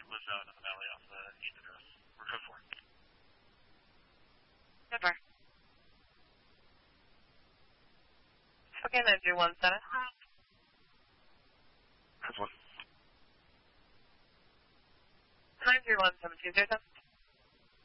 lives out in the valley off the east address. We're code 4. Code 4. Okay, 9317. Code 1. 9317, 207.